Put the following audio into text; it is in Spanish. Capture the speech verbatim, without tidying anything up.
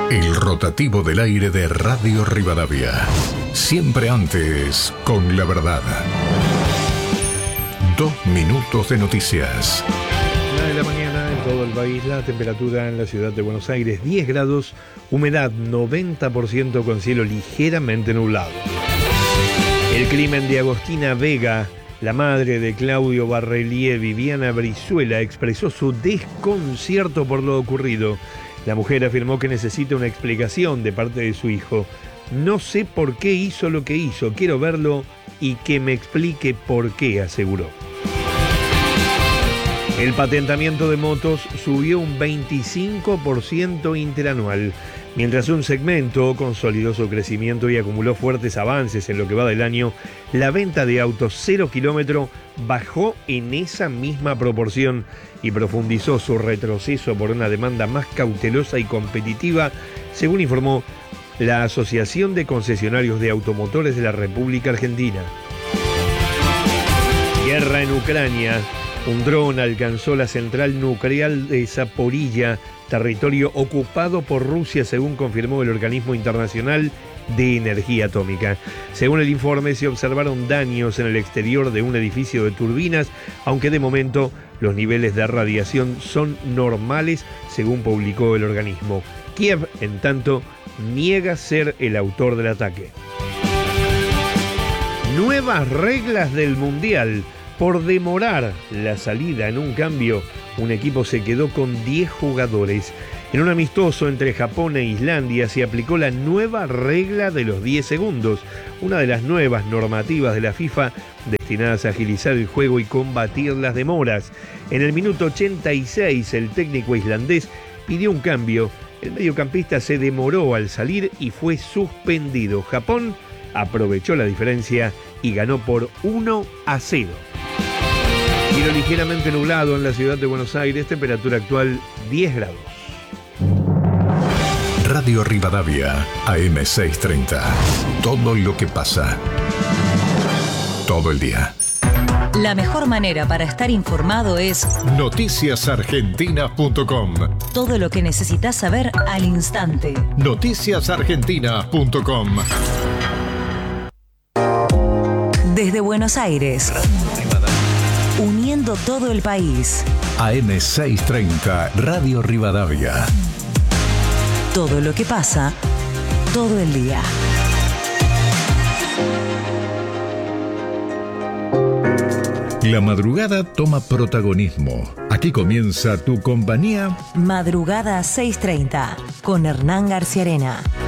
El rotativo del aire de Radio Rivadavia. Siempre antes, con la verdad. Dos minutos de noticias. Una de la mañana en todo el país, la temperatura en la ciudad de Buenos Aires diez grados, humedad noventa por ciento con cielo ligeramente nublado. El crimen de Agostina Vega, la madre de Claudio Barrelier, Viviana Brizuela, expresó su desconcierto por lo ocurrido. La mujer afirmó que necesita una explicación de parte de su hijo. No sé por qué hizo lo que hizo, quiero verlo y que me explique por qué, aseguró. El patentamiento de motos subió un veinticinco por ciento interanual, mientras un segmento consolidó su crecimiento y acumuló fuertes avances en lo que va del año. La venta de autos cero kilómetro bajó en esa misma proporción y profundizó su retroceso por una demanda más cautelosa y competitiva, según informó la Asociación de Concesionarios de Automotores de la República Argentina. Guerra en Ucrania. Un dron alcanzó la central nuclear de Zaporilla, territorio ocupado por Rusia, según confirmó el Organismo Internacional de Energía Atómica. Según el informe, se observaron daños en el exterior de un edificio de turbinas, aunque de momento los niveles de radiación son normales, según publicó el organismo. Kiev, en tanto, niega ser el autor del ataque. Nuevas reglas del Mundial. Por demorar la salida en un cambio, un equipo se quedó con diez jugadores. En un amistoso entre Japón e Islandia se aplicó la nueva regla de los diez segundos, una de las nuevas normativas de la FIFA destinadas a agilizar el juego y combatir las demoras. En el minuto ochenta y seis, el técnico islandés pidió un cambio. El mediocampista se demoró al salir y fue suspendido. Japón aprovechó la diferencia y ganó por uno a cero. Cielo ligeramente nublado en la ciudad de Buenos Aires, temperatura actual diez grados. Radio Rivadavia, A M seiscientos treinta. Todo lo que pasa. Todo el día. La mejor manera para estar informado es noticias argentinas punto com. Todo lo que necesitas saber al instante. noticias argentinas punto com. Desde Buenos Aires, uniendo todo el país. A M seiscientos treinta, Radio Rivadavia. Todo lo que pasa, todo el día. La madrugada toma protagonismo. Aquí comienza tu compañía. Madrugada seiscientos treinta, con Hernán García Arena.